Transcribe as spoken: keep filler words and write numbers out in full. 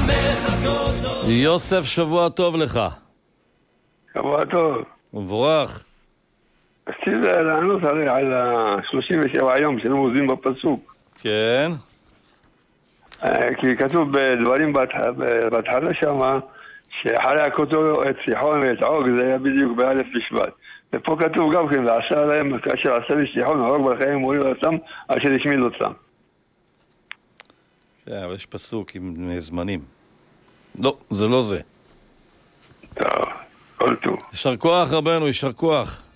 יוסף, שבוע טוב לך. שבוע טוב. מבורך. רציתי לענות הרי על ה-שלושים ושבע יום שרמוזים בפסוק. כן. כי כתוב בדברים בהתחלה שמה שאחרי הכותו את סיחון ואת עוג, זה היה בדיוק באלף בשבט. ופה כתוב גם כן, ועשה להם כאשר עשה לי סיחון עוג בחיים מוריד אותם אשר השמיד אותם. כן, אבל יש פסוק עם זמנים. לא, זה לא זה. טוב, כל טוב. יישר כוח רבנו, יישר כוח.